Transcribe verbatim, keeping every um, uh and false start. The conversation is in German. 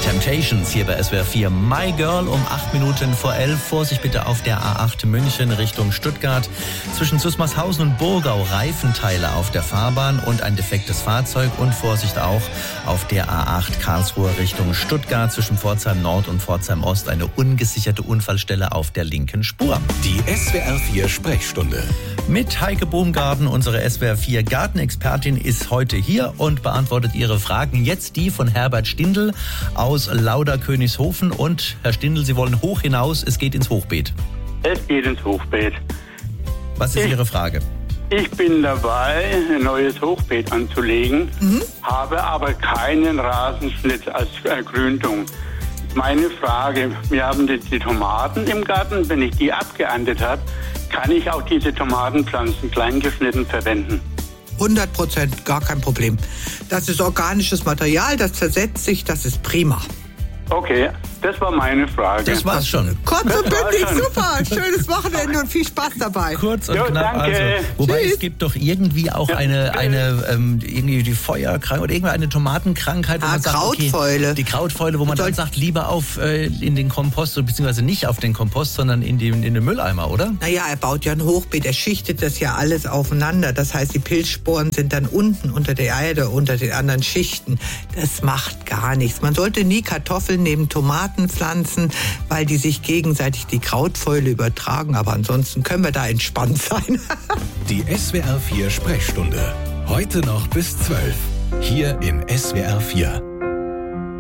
Temptations hier bei S W R vier. My Girl um acht Minuten vor elf. Vorsicht bitte auf der A acht München Richtung Stuttgart. Zwischen Süßmarshausen und Burgau Reifenteile auf der Fahrbahn und ein defektes Fahrzeug. Und Vorsicht auch auf der A acht Karlsruhe Richtung Stuttgart. Zwischen Pforzheim Nord und Pforzheim Ost eine ungesicherte Unfallstelle auf der linken Spur. Die S W R vier Sprechstunde. Mit Heike Baumgarten, unsere S W R vier Gartenexpertin, ist heute hier und beantwortet Ihre Fragen. Jetzt die von Herbert Stindl aus Lauderkönigshofen. Und Herr Stindl, Sie wollen hoch hinaus, es geht ins Hochbeet. Es geht ins Hochbeet. Was ist ich, Ihre Frage? Ich bin dabei, ein neues Hochbeet anzulegen, mhm. habe aber keinen Rasenschnitt als Ergründung. Meine Frage, wir haben die, die Tomaten im Garten, wenn ich die abgeerntet habe, kann ich auch diese Tomatenpflanzen klein geschnitten verwenden? hundert Prozent, gar kein Problem. Das ist organisches Material, das zersetzt sich, das ist prima. Okay, das war meine Frage. Das war's schon. Kurz und bündig, super. Schönes Wochenende und viel Spaß dabei. Kurz und Jo, knapp. danke. Also, wobei Tschüss. es gibt doch irgendwie auch eine, eine ähm, irgendwie die Feuerkrankheit oder irgendwie eine Tomatenkrankheit. Wo Ah, man sagt, Krautfäule. Okay, die Krautfäule, wo man Soll- dann sagt, lieber auf äh, in den Kompost, beziehungsweise nicht auf den Kompost, sondern in den, in den Mülleimer, oder? Naja, er baut ja ein Hochbeet, er schichtet das ja alles aufeinander. Das heißt, die Pilzsporen sind dann unten unter der Erde, unter den anderen Schichten. Das macht gar nichts. Man sollte nie Kartoffeln neben Tomaten pflanzen, weil die sich gegenseitig die Krautfäule übertragen. Aber ansonsten können wir da entspannt sein. Die S W R vier Sprechstunde. Heute noch bis zwölf. Hier in S W R vier.